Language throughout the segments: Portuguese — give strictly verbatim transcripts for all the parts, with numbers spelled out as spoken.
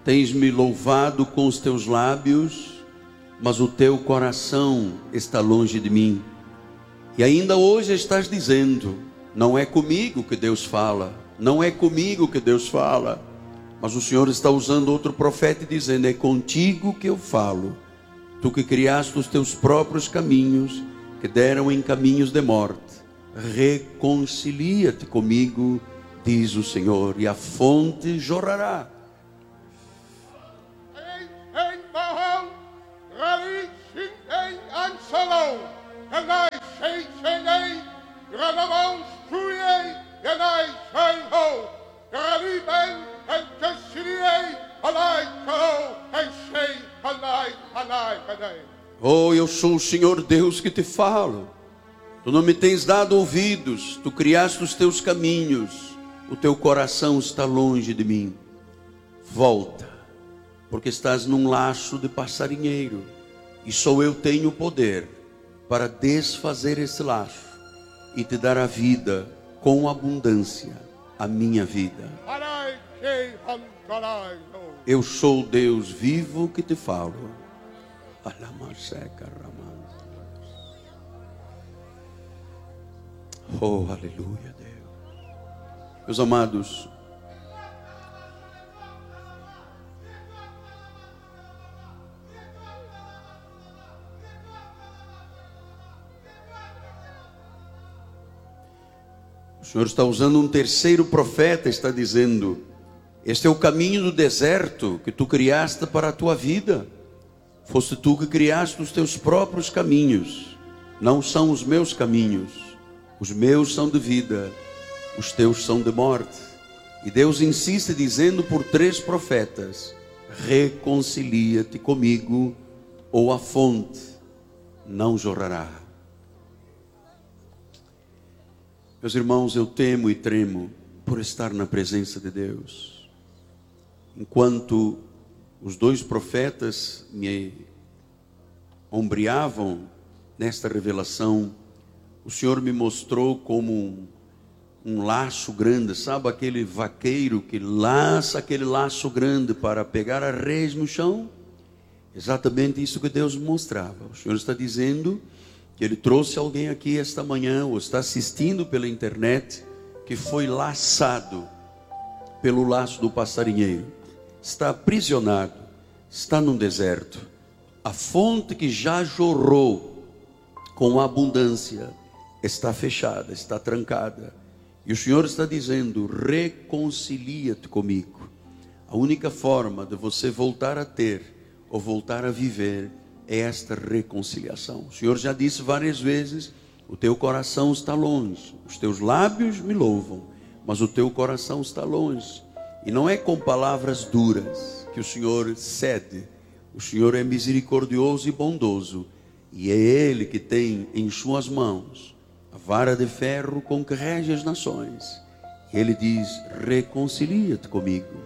Tens me louvado com os teus lábios, mas o teu coração está longe de mim. E ainda hoje estás dizendo: não é comigo que Deus fala, não é comigo que Deus fala. Mas o Senhor está usando outro profeta e dizendo: é contigo que eu falo. Tu que criaste os teus próprios caminhos, que deram em caminhos de morte, reconcilia-te comigo, diz o Senhor, e a fonte jorrará. Oh, eu sou o Senhor Deus que te falo. Tu não me tens dado ouvidos, tu criaste os teus caminhos, o teu coração está longe de mim. Volta, porque estás num laço de passarinheiro, e só eu tenho poder para desfazer esse laço e te dar a vida com abundância, a minha vida. Eu sou o Deus vivo que te falo. Oh, aleluia, Deus. Meus amados, o Senhor está usando um terceiro profeta, está dizendo: este é o caminho do deserto que tu criaste para a tua vida. Foste tu que criaste os teus próprios caminhos, não são os meus caminhos. Os meus são de vida, os teus são de morte. E Deus insiste dizendo por três profetas: reconcilia-te comigo, ou a fonte não jorrará. Meus irmãos, eu temo e tremo por estar na presença de Deus. Enquanto os dois profetas me ombreavam nesta revelação, o Senhor me mostrou como um, um laço grande, sabe aquele vaqueiro que laça aquele laço grande para pegar a res no chão? Exatamente isso que Deus me mostrava. O Senhor está dizendo que Ele trouxe alguém aqui esta manhã, ou está assistindo pela internet, que foi laçado pelo laço do passarinheiro, está aprisionado, está num deserto. A fonte que já jorrou com abundância está fechada, está trancada. E o Senhor está dizendo: reconcilia-te comigo. A única forma de você voltar a ter ou voltar a viver é esta reconciliação. O Senhor já disse várias vezes: o teu coração está longe, os teus lábios me louvam, mas o teu coração está longe. E não é com palavras duras que o Senhor cede. O Senhor é misericordioso e bondoso, e é Ele que tem em suas mãos a vara de ferro com que rege as nações. E Ele diz: reconcilia-te comigo.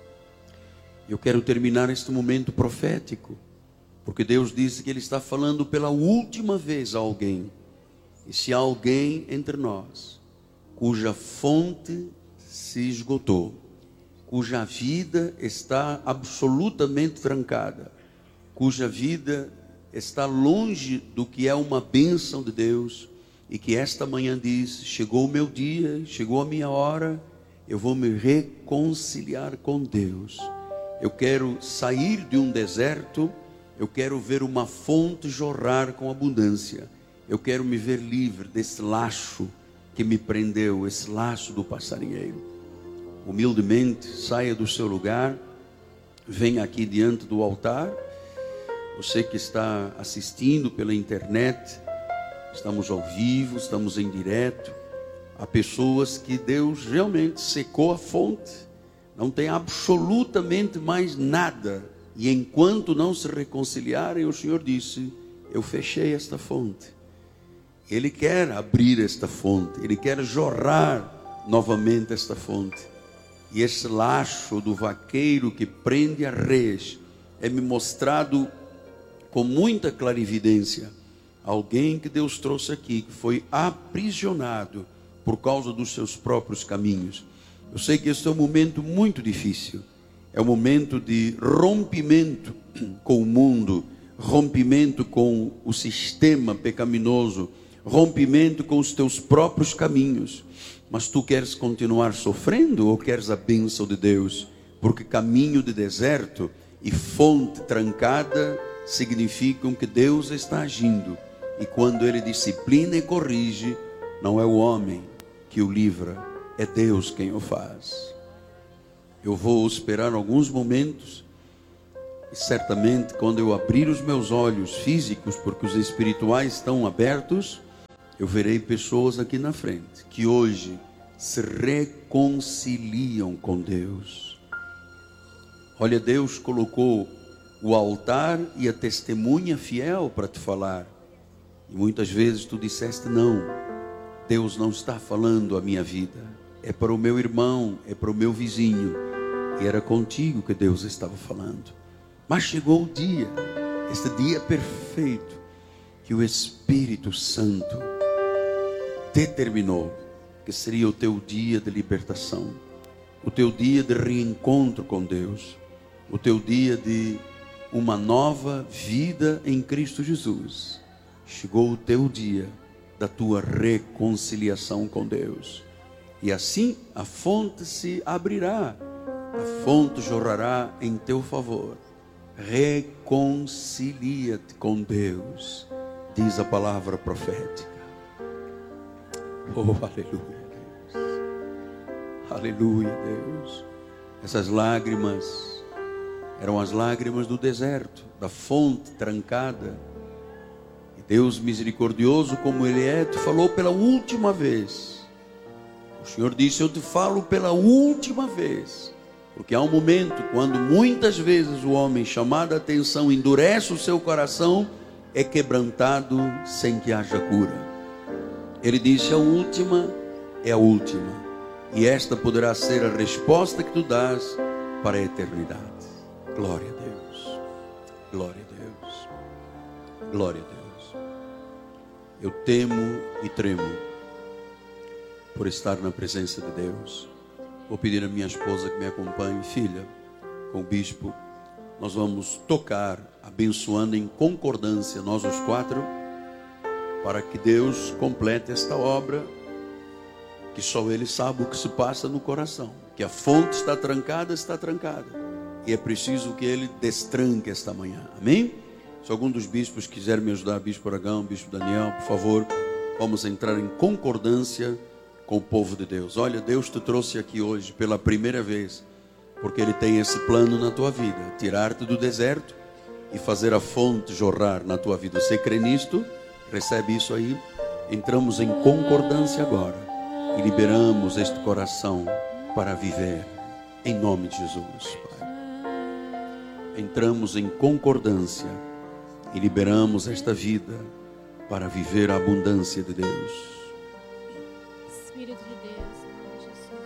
Eu quero terminar este momento profético, porque Deus disse que Ele está falando pela última vez a alguém. E se há alguém entre nós cuja fonte se esgotou, cuja vida está absolutamente trancada, cuja vida está longe do que é uma bênção de Deus, e que esta manhã diz: chegou o meu dia, chegou a minha hora, eu vou me reconciliar com Deus. Eu quero sair de um deserto, eu quero ver uma fonte jorrar com abundância. Eu quero me ver livre desse laço que me prendeu, esse laço do passarinheiro. Humildemente, saia do seu lugar, venha aqui diante do altar. Você que está assistindo pela internet, estamos ao vivo, estamos em direto. Há pessoas que Deus realmente secou a fonte, não tem absolutamente mais nada. E enquanto não se reconciliarem, o Senhor disse: eu fechei esta fonte. Ele quer abrir esta fonte, Ele quer jorrar novamente esta fonte. E esse laço do vaqueiro que prende a res é me mostrado com muita clarividência. Alguém que Deus trouxe aqui, que foi aprisionado por causa dos seus próprios caminhos. Eu sei que este é um momento muito difícil, É o momento de rompimento com o mundo, rompimento com o sistema pecaminoso, rompimento com os teus próprios caminhos. Mas tu queres continuar sofrendo ou queres a bênção de Deus? Porque caminho de deserto e fonte trancada significam que Deus está agindo. E quando Ele disciplina e corrige, não é o homem que o livra, é Deus quem o faz. Eu vou esperar alguns momentos, e certamente quando eu abrir os meus olhos físicos, porque os espirituais estão abertos, eu verei pessoas aqui na frente, que hoje se reconciliam com Deus. Olha, Deus colocou o altar e a testemunha fiel para te falar, e muitas vezes tu disseste não, Deus não está falando a minha vida, é para o meu irmão, é para o meu vizinho, e era contigo que Deus estava falando. Mas chegou o dia, este dia perfeito, que o Espírito Santo determinou que seria o teu dia de libertação, o teu dia de reencontro com Deus, o teu dia de uma nova vida em Cristo Jesus. Chegou o teu dia da tua reconciliação com Deus, e assim a fonte se abrirá, a fonte jorrará em teu favor. Reconcilia-te com Deus, diz a palavra profética. Oh, aleluia, Deus. Aleluia, Deus. Essas lágrimas eram as lágrimas do deserto, da fonte trancada. E Deus, misericordioso como Ele é, te falou pela última vez. O Senhor disse: eu te falo pela última vez. Porque há um momento quando muitas vezes o homem, chamado a atenção, endurece o seu coração, é quebrantado sem que haja cura. Ele disse: a última é a última, e esta poderá ser a resposta que tu dás para a eternidade. Glória a Deus, glória a Deus, glória a Deus. Eu temo e tremo por estar na presença de Deus. Vou pedir à minha esposa que me acompanhe, filha, com o bispo. Nós vamos tocar, abençoando em concordância, nós os quatro, para que Deus complete esta obra, que só Ele sabe o que se passa no coração. Que a fonte está trancada, está trancada. E é preciso que Ele destranque esta manhã. Amém? Se algum dos bispos quiser me ajudar, bispo Aragão, bispo Daniel, por favor, vamos entrar em concordância com o povo de Deus. Olha, Deus te trouxe aqui hoje pela primeira vez, porque Ele tem esse plano na tua vida, tirar-te do deserto e fazer a fonte jorrar na tua vida. Você crê nisto? Recebe isso aí? Entramos em concordância agora e liberamos este coração para viver em nome de Jesus, Pai. Entramos em concordância e liberamos esta vida para viver a abundância de Deus. Espírito de Deus, Jesus.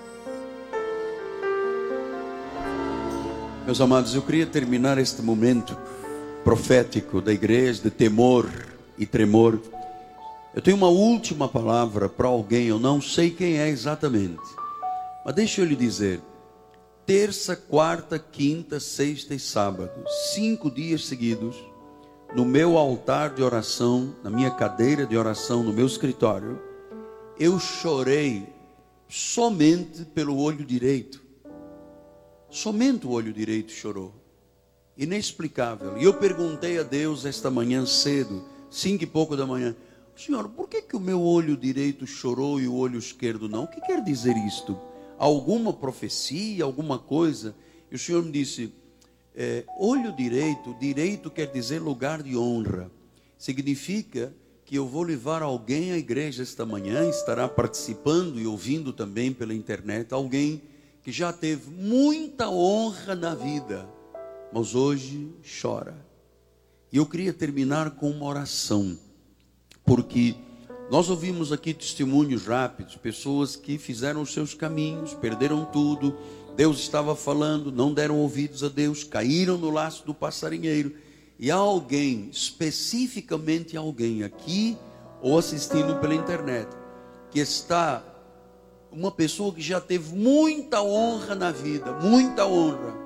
Meus amados, eu queria terminar este momento profético da igreja, de temor e tremor. Eu tenho uma última palavra para alguém, eu não sei quem é exatamente, mas deixa eu lhe dizer: terça, quarta, quinta, sexta e sábado, cinco dias seguidos, no meu altar de oração, na minha cadeira de oração, no meu escritório, eu chorei somente pelo olho direito. Somente o olho direito chorou. Inexplicável. E eu perguntei a Deus esta manhã cedo, cinco e pouco da manhã: Senhor, por que que o meu olho direito chorou e o olho esquerdo não? O que quer dizer isto? Alguma profecia, alguma coisa? E o Senhor me disse: é, olho direito, direito quer dizer lugar de honra. Significa que eu vou levar alguém à igreja esta manhã, estará participando e ouvindo também pela internet, alguém que já teve muita honra na vida, mas hoje chora. E eu queria terminar com uma oração, porque nós ouvimos aqui testemunhos rápidos, pessoas que fizeram os seus caminhos, perderam tudo, Deus estava falando, não deram ouvidos a Deus, caíram no laço do passarinheiro. E há alguém, especificamente alguém aqui ou assistindo pela internet, que está, uma pessoa que já teve muita honra na vida, muita honra,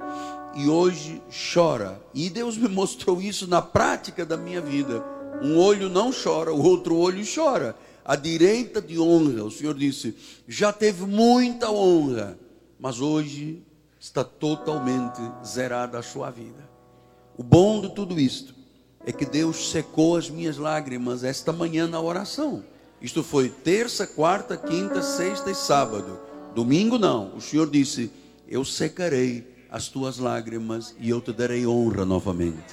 e hoje chora. E Deus me mostrou isso na prática da minha vida. Um olho não chora, o outro olho chora. A direita de honra, o Senhor disse, já teve muita honra, mas hoje está totalmente zerada a sua vida. O bom de tudo isto é que Deus secou as minhas lágrimas esta manhã na oração. Isto foi terça, quarta, quinta, sexta e sábado. Domingo não. O Senhor disse, eu secarei as tuas lágrimas e eu te darei honra novamente.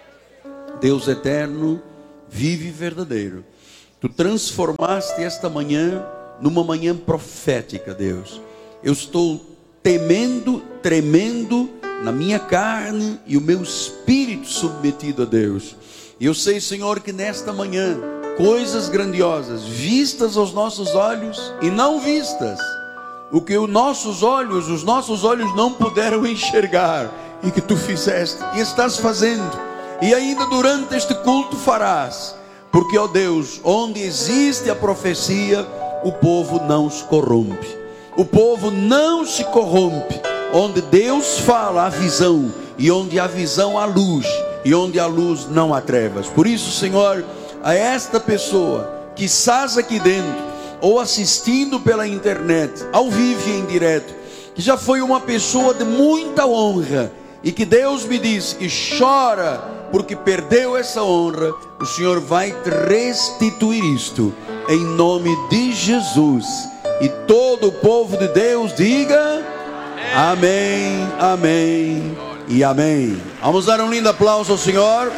Deus eterno, vive e verdadeiro. Tu transformaste esta manhã numa manhã profética, Deus. Eu estou temendo, tremendo na minha carne e o meu espírito submetido a Deus. E eu sei, Senhor, que nesta manhã, coisas grandiosas, vistas aos nossos olhos e não vistas, o que os nossos olhos, os nossos olhos não puderam enxergar, e que Tu fizeste, e estás fazendo, e ainda durante este culto farás, porque, ó Deus, onde existe a profecia, o povo não se corrompe, o povo não se corrompe, onde Deus fala, há visão, e onde há visão, há luz, e onde há luz, não há trevas. Por isso, Senhor, a esta pessoa que estás aqui dentro, ou assistindo pela internet, ao vivo e em direto, que já foi uma pessoa de muita honra, e que Deus me disse que chora, porque perdeu essa honra, o Senhor vai te restituir isto, em nome de Jesus. E todo o povo de Deus diga, amém, amém e amém. Vamos dar um lindo aplauso ao Senhor.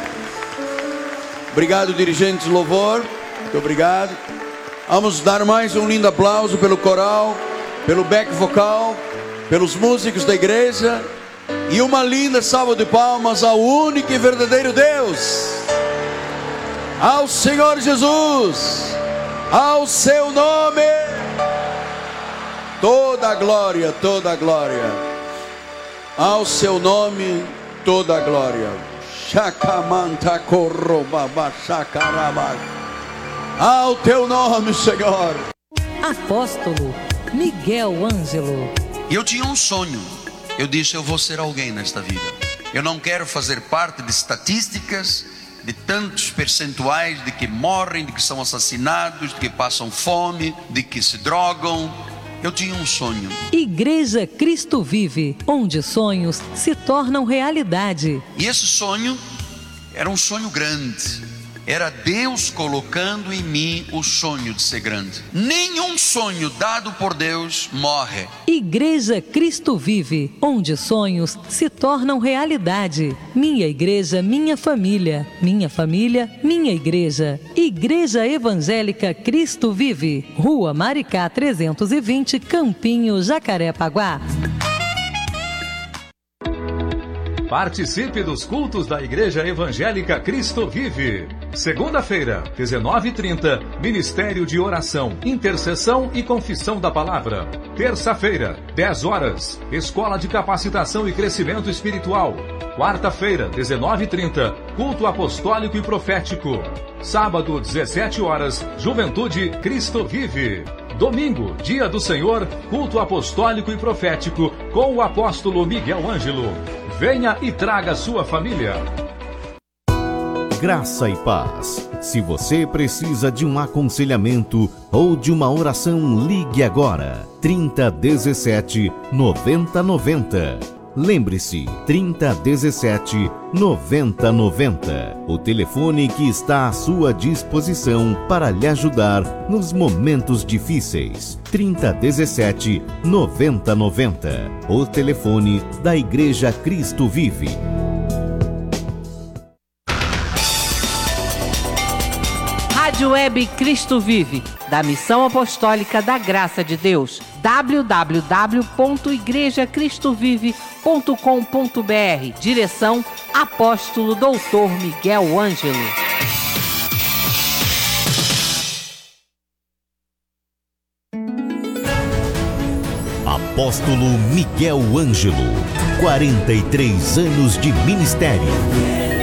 Obrigado, dirigentes de louvor, muito obrigado. Vamos dar mais um lindo aplauso pelo coral, pelo back vocal, pelos músicos da igreja, e uma linda salva de palmas ao único e verdadeiro Deus, ao Senhor Jesus, ao seu nome, toda a glória, toda a glória, ao seu nome, toda a glória. Chacamanta corrobaba chacaraba. Ao Teu nome, Senhor. Apóstolo Miguel Ângelo. Eu tinha um sonho. Eu disse, eu vou ser alguém nesta vida. Eu não quero fazer parte de estatísticas, de tantos percentuais de que morrem, de que são assassinados, de que passam fome, de que se drogam. Eu tinha um sonho. Igreja Cristo Vive, onde sonhos se tornam realidade. E esse sonho era um sonho grande. Era Deus colocando em mim o sonho de ser grande. Nenhum sonho dado por Deus morre. Igreja Cristo Vive, onde sonhos se tornam realidade. Minha igreja, minha família. Minha família, minha igreja. Igreja Evangélica Cristo Vive. Rua Maricá trezentos e vinte, Campinho, Jacarepaguá. Participe dos cultos da Igreja Evangélica Cristo Vive. Segunda-feira, dezenove e trinta, Ministério de Oração, Intercessão e Confissão da Palavra. Terça-feira, dez horas, Escola de Capacitação e Crescimento Espiritual. Quarta-feira, dezenove e trinta, Culto Apostólico e Profético. Sábado, dezessete horas, Juventude Cristo Vive. Domingo, Dia do Senhor, Culto Apostólico e Profético, com o Apóstolo Miguel Ângelo. Venha e traga sua família. Graça e paz. Se você precisa de um aconselhamento ou de uma oração, ligue agora. trinta dezessete, noventa noventa. Lembre-se, trinta dezessete, noventa noventa. O telefone que está à sua disposição para lhe ajudar nos momentos difíceis. trinta dezessete, noventa noventa. O telefone da Igreja Cristo Vive. Rádio Web Cristo Vive, da Missão Apostólica da Graça de Deus. w w w ponto igreja cristo vive ponto com ponto b r. Direção Apóstolo doutor Miguel Ângelo. Apóstolo Miguel Ângelo, quarenta e três anos de ministério.